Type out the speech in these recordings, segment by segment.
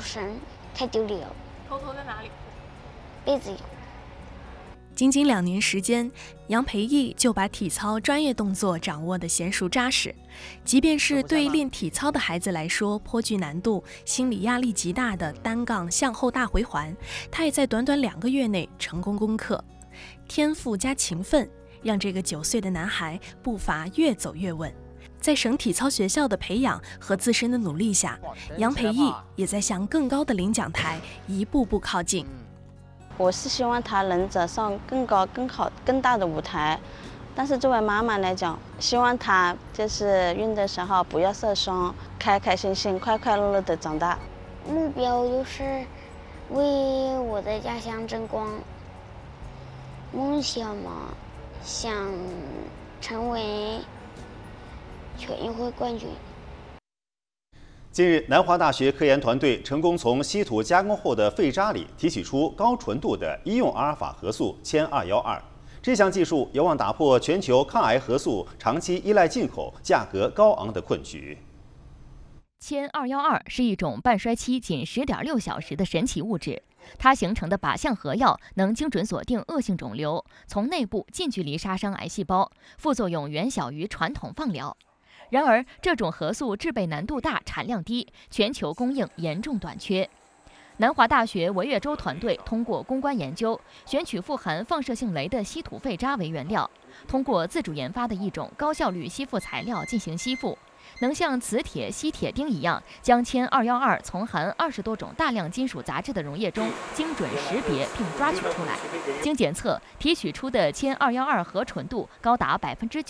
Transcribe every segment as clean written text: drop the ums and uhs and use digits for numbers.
绳，太丢脸了。 偷偷在哪里？ 被子里。 仅仅2年时间，杨培义就把体操专业动作掌握得娴熟扎实。即便是对练体操的孩子来说颇具难度、心理压力极大的单杠向后大回环，他也在短短2个月内成功攻克。天赋加勤奋，让这个9岁的男孩步伐越走越稳。在省体操学校的培养和自身的努力下，杨培义也在向更高的领奖台一步步靠近。 我是希望他能走上更高、更好、更大的舞台，但是作为妈妈来讲，希望他就是运动时候不要受伤，开开心心、快快乐乐的长大。 目标就是为我的家乡争光。梦想嘛，想成为全运会冠军。 近日，南华大学科研团队成功从稀土加工后的废渣里提取出高纯度的医用阿尔法核素铅212。这项技术有望打破全球抗癌核素长期依赖进口、价格高昂的困局。 铅212是一种半衰期仅10.6小时的神奇物质，它形成的靶向核药能精准锁定恶性肿瘤，从内部近距离杀伤癌细胞，副作用远小于传统放疗。然而，这种核素制备难度大、产量低，全球供应严重短缺。南华大学维越州团队通过攻关研究，选取富含放射性镭的稀土废渣为原料，通过自主研发的一种高效率吸附材料进行吸附，能像磁铁吸铁钉一样，将铅212从含20多种大量金属杂质的溶液中精准识别并抓取出来。经检测，提取出的铅212核纯度高达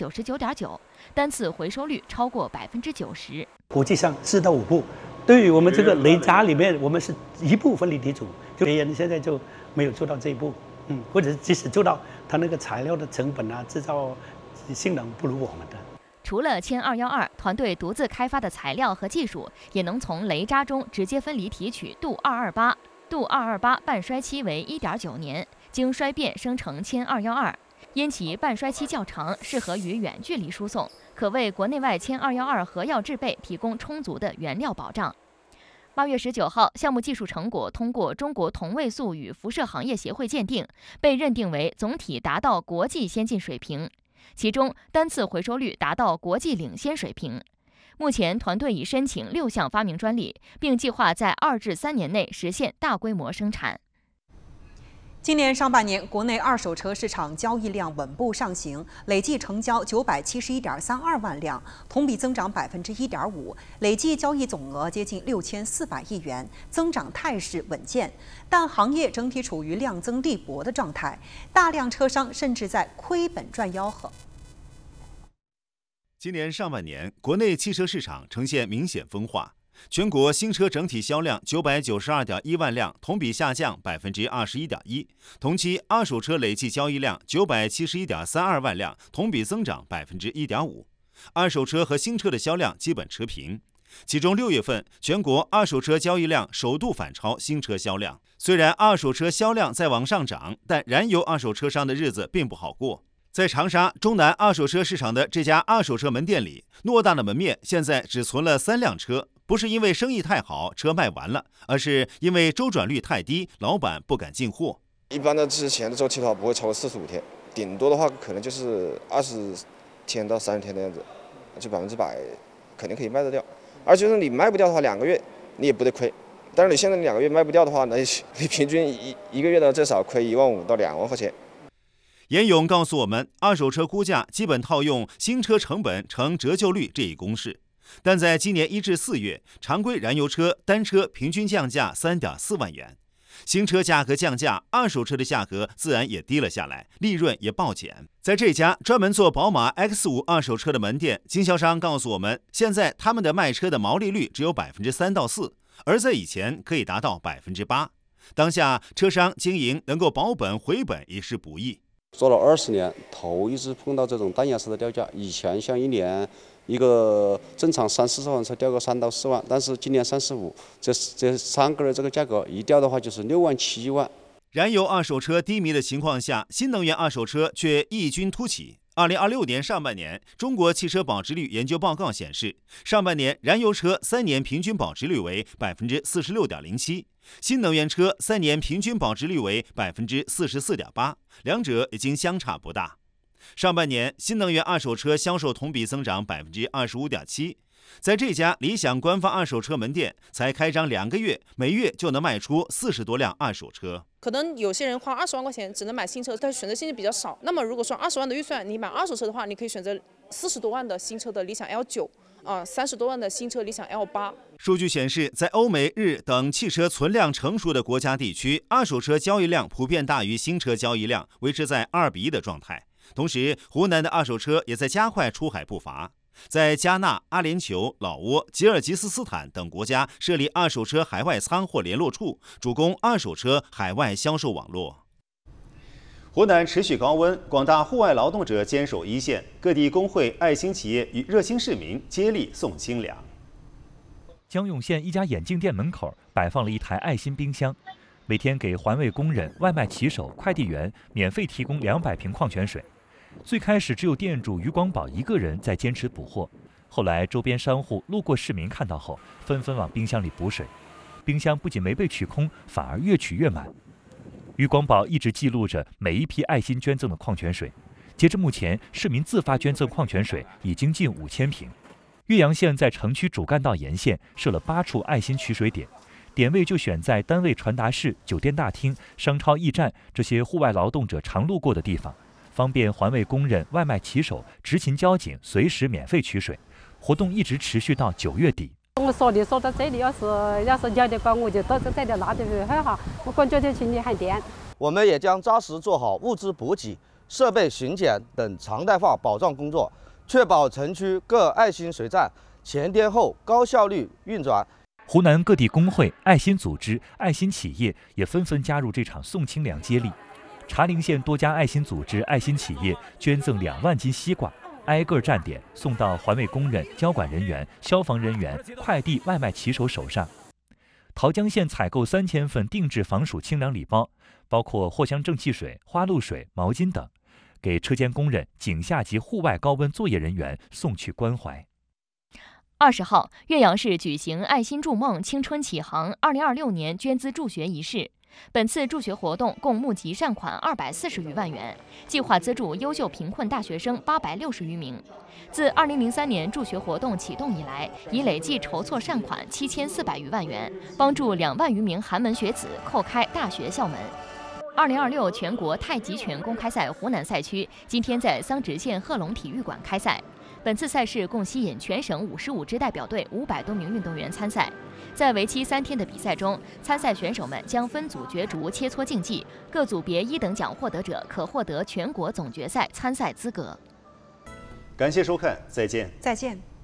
99.9%，单次回收率超过90%。 国际上4到5步，对于我们这个雷渣里面，我们是一部分离题组，就别人现在就没有做到这一步，或者是即使做到，它那个材料的成本啊，制造性能不如我们的。 除了铅212，团队独自开发的材料和技术也能从雷渣中直接分离提取镀228。镀228半衰期为1.9年，经衰变生成铅212。因其半衰期较长，适合于远距离输送，可为国内外铅212核药制备提供充足的原料保障。8月19号，项目技术成果通过中国同位素与辐射行业协会鉴定，被认定为总体达到国际先进水平，其中单次回收率达到国际领先水平。目前，团队已申请6项发明专利，并计划在2至3年内实现大规模生产。 今年上半年，国内二手车市场交易量稳步上行，累计成交971.32万辆，同比增长1.5%，累计交易总额接近6400亿元，增长态势稳健。但行业整体处于量增力薄的状态，大量车商甚至在亏本赚吆喝。 今年上半年，国内汽车市场呈现明显分化。全国新车整体销量992.1万辆，同比下降21.1%。同期二手车累计交易量971.32万辆，同比增长1.5%。二手车和新车的销量基本持平。其中6月份，全国二手车交易量首度反超新车销量。虽然二手车销量在往上涨，但燃油二手车商的日子并不好过。在长沙中南二手车市场的这家二手车门店里，偌大的门面现在只存了3辆车。不是因为生意太好，车卖完了，而是因为周转率太低，老板不敢进货。 一般的之前的周期的话，不会超过45天，顶多的话可能就是20天到30天的样子，就100%肯定可以卖得掉。而且说你卖不掉的话，2个月你也不得亏。但是你现在2个月卖不掉的话，那你平均一个月呢，至少亏1.5万到2万块钱。 严勇告诉我们，二手车估价基本套用新车成本乘折旧率这一公式。但在今年1至4月，常规燃油车单车平均降价3.4万元，新车价格降价，二手车的价格自然也低了下来，利润也暴减。在这家专门做宝马 X5 二手车的门店，经销商告诉我们，现在他们的卖车的毛利率只有3%到4%，而在以前可以达到8%。当下车商经营能够保本回本已是不易。 做了20年，头一次碰到这种弹牙式的掉价。以前像一年一个正常30-40万车掉个3到4万，但是今年35，这3个月这个价格一掉的话就是6万7万。 燃油二手车低迷的情况下，新能源二手车却异军突起。 2026年上半年，中国汽车保值率研究报告显示，上半年燃油车3年平均保值率为 46.07%， 新能源车3年平均保值率为 44.8%， 两者已经相差不大。上半年新能源二手车销售同比增长 25.7%。在这家理想官方二手车门店，才开张2个月，每月就能卖出40多辆二手车。 可能有些人花20万块钱只能买新车，但选择性就比较少。那么如果说20万的预算，你买二手车的话，你可以选择40多万的新车的理想 L9 30多万的新车理想 L8。 数据显示，在欧美、日等汽车存量成熟的国家地区，二手车交易量普遍大于新车交易量，维持在2比1的状态。同时，湖南的二手车也在加快出海步伐。在加纳、阿联酋、老挝、吉尔吉斯斯坦等国家设立二手车海外仓或联络处，主攻二手车海外销售网络。湖南持续高温，广大户外劳动者坚守一线，各地工会、爱心企业与热心市民接力送清凉。 江永县一家眼镜店门口摆放了一台爱心冰箱，每天给环卫工人、外卖骑手、快递员免费提供200瓶矿泉水。最开始只有店主于光宝一个人在坚持补货，后来周边商户路过市民看到后，纷纷往冰箱里补水。冰箱不仅没被取空，反而越取越满。于光宝一直记录着每一批爱心捐赠的矿泉水，截至目前，市民自发捐赠矿泉水已经近5000瓶。岳阳县在城区主干道沿线设了8处爱心取水点，点位就选在单位传达室、酒店大厅、商超驿站这些户外劳动者常路过的地方，方便环卫工人、外卖骑手、执勤交警随时免费取水。活动一直持续到9月底。 我说到这里，要是要的话，我就到这里拿的很好。我感觉这群里很点。 我们也将扎实做好物资补给、设备巡检等常态化保障工作，确保城区各爱心水站前店后高效率运转。 湖南各地工会、爱心组织、爱心企业也纷纷加入这场送清凉接力。茶陵县多家爱心组织、爱心企业捐赠2万斤西瓜，挨个站点送到环卫工人、交管人员、消防人员、快递外卖骑手手上。桃江县采购3000份定制防暑清凉礼包，包括藿香正气水、花露水、毛巾等，给车间工人、井下及户外高温作业人员送去关怀。 20号，岳阳市举行爱心筑梦青春启航2026年捐资助学仪式。本次助学活动共募集善款240余万元，计划资助优秀贫困大学生860余名。自2003年助学活动启动以来，已累计筹措善款7400余万元，帮助2万余名寒门学子叩开大学校门。2026全国太极拳公开赛湖南赛区今天在桑植县贺龙体育馆开赛。本次赛事共吸引全省55支代表队500多名运动员参赛。在为期3天的比赛中，参赛选手们将分组角逐切磋竞技，各组别1等奖获得者可获得全国总决赛参赛资格。 感谢收看，再见。 再见。